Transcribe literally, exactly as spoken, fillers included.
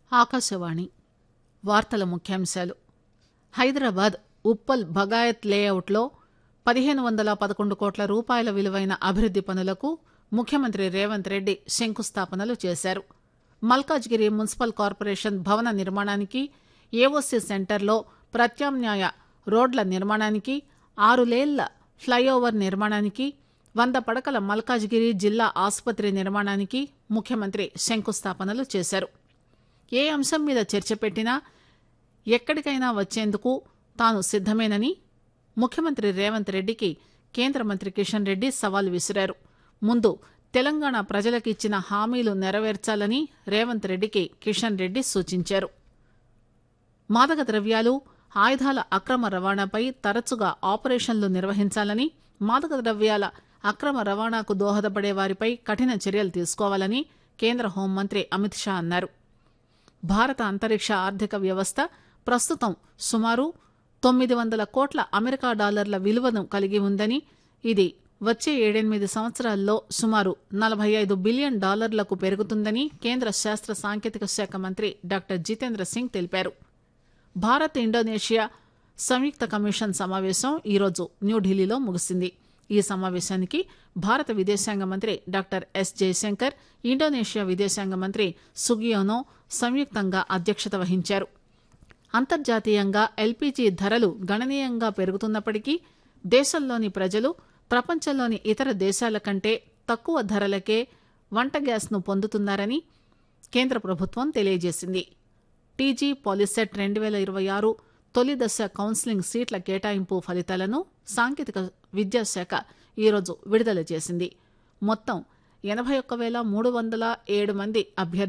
ఆకాశవాణి వార్తల ముఖ్యాంశాలు. హైదరాబాద్ ఉప్పల్ బగాయత్ లేఅవుట్లో పదిహేను వందల పదకొండు కోట్ల రూపాయల విలువైన అభివృద్ది పనులకు ముఖ్యమంత్రి రేవంత్ రెడ్డి శంకుస్థాపనలు చేశారు. మల్కాజ్గిరి మున్సిపల్ కార్పొరేషన్ భవన నిర్మాణానికి, ఏఓసీ సెంటర్లో ప్రత్యామ్నాయ రోడ్ల నిర్మాణానికి, ఆరులేళ్ల ఫ్లైఓవర్ నిర్మాణానికి, వంద పడకల మల్కాజ్గిరి జిల్లా ఆసుపత్రి నిర్మాణానికి ముఖ్యమంత్రి శంకుస్థాపనలు చేశారు. ఏ అంశం మీద చర్చ పెట్టినా ఎక్కడికైనా వచ్చేందుకు తాను సిద్దమేనని ముఖ్యమంత్రి రేవంత్ రెడ్డికి కేంద్ర మంత్రి కిషన్ రెడ్డి సవాల్ విసిరారు. ముందు తెలంగాణ ప్రజలకిచ్చిన హామీలు నెరవేర్చాలని రేవంత్ రెడ్డికి కిషన్ రెడ్డి సూచించారు. మాదక ద్రవ్యాలు, ఆయుధాల అక్రమ రవాణాపై తరచుగా ఆపరేషన్లు నిర్వహించాలని, మాదక ద్రవ్యాల అక్రమ రవాణాకు దోహదపడే వారిపై కఠిన చర్యలు తీసుకోవాలని కేంద్ర హోంమంత్రి అమిత్ షా అన్నారు. భారత అంతరిక్ష ఆర్థిక వ్యవస్థ ప్రస్తుతం సుమారు తొమ్మిది వందల కోట్ల అమెరికా డాలర్ల విలువను కలిగి ఉందని, ఇది వచ్చే ఏడెనిమిది సంవత్సరాల్లో సుమారు నలభై ఐదు బిలియన్ డాలర్లకు పెరుగుతుందని కేంద్ర శాస్త్ర సాంకేతిక శాఖ మంత్రి డాక్టర్ జితేంద్ర సింగ్ తెలిపారు. భారత్ ఇండోనేషియా సంయుక్త కమిషన్ సమావేశం ఈరోజు న్యూఢిల్లీలో ముగిసింది. ఈ సమావేశానికి భారత విదేశాంగ మంత్రి డాక్టర్ ఎస్ జయశంకర్, ఇండోనేషియా విదేశాంగ మంత్రి సుగియోనో సంయుక్తంగా అధ్యక్షత వహించారు. అంతర్జాతీయంగా ఎల్పీజీ ధరలు గణనీయంగా పెరుగుతున్నప్పటికీ దేశంలోని ప్రజలు ప్రపంచంలోని ఇతర దేశాల కంటే తక్కువ ధరలకే వంట గ్యాస్ను పొందుతున్నారని కేంద్ర ప్రభుత్వం తెలియజేసింది. టీజీ పాలిసెట్ రెండు వేల ఇరవై ఆరు తొలి దశ కౌన్సిలింగ్ సీట్ల కేటాయింపు ఫలితాలను సాంకేతిక విద్యాశాఖ ఈరోజు విడుదల చేసింది. మొత్తం ఎనభై ఒక్క వేల మూడు వందల ఏడు మంది అభ్యర్థులు